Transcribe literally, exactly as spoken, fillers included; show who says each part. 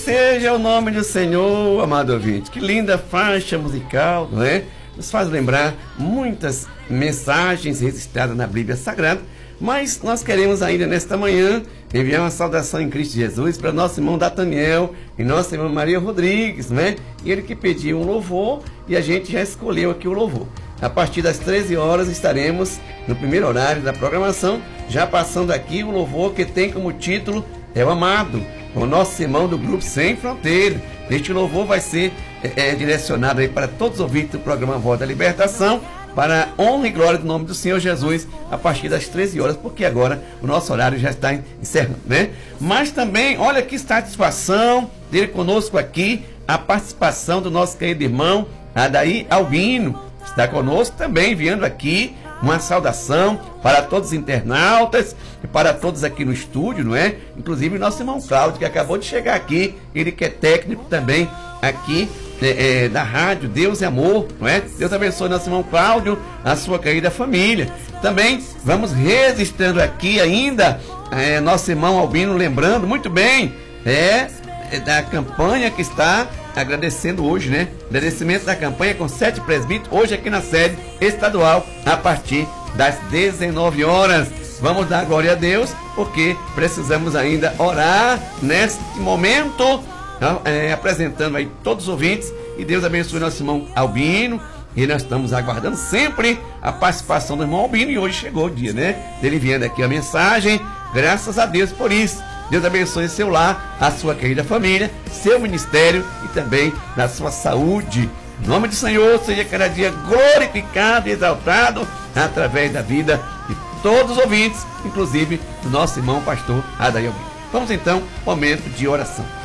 Speaker 1: Seja o nome do Senhor, amado ouvinte. Que linda faixa musical, não é? Nos faz lembrar muitas mensagens registradas na Bíblia Sagrada, mas nós queremos ainda nesta manhã enviar uma saudação em Cristo Jesus para nosso irmão Dataniel e nossa irmã Maria Rodrigues, né? E ele que pediu um louvor e a gente já escolheu aqui o louvor. A partir das treze horas estaremos no primeiro horário da programação, já passando aqui o louvor que tem como título É o Amado, o nosso irmão do Grupo Sem Fronteira. Este louvor vai ser é, é, direcionado aí para todos os ouvintes do programa Voz da Libertação, para a honra e glória do nome do Senhor Jesus, a partir das treze horas, porque agora o nosso horário já está encerrando, né? Mas também, olha que satisfação ter conosco aqui a participação do nosso querido irmão Adair Albino. Está conosco também, enviando aqui uma saudação para todos os internautas e para todos aqui no estúdio, não é? Inclusive o nosso irmão Cláudio, que acabou de chegar aqui, ele que é técnico também aqui é, é, da rádio Deus e Amor, não é? Deus abençoe nosso irmão Cláudio, a sua querida família. Também vamos registrando aqui ainda é, nosso irmão Albino, lembrando muito bem, é, é da campanha que está agradecendo hoje, né? Agradecimento da campanha com sete presbíteros, hoje aqui na sede estadual, a partir das dezenove horas. Vamos dar glória a Deus, porque precisamos ainda orar neste momento, é, apresentando aí todos os ouvintes, e Deus abençoe nosso irmão Albino, e nós estamos aguardando sempre a participação do irmão Albino, e hoje chegou o dia, né? Dele enviando aqui a mensagem, graças a Deus por isso. Deus abençoe seu lar, a sua querida família, seu ministério e também na sua saúde. Em nome do Senhor, seja cada dia glorificado e exaltado através da vida de todos os ouvintes, inclusive do nosso irmão pastor Adair Albino. Vamos então, momento de oração.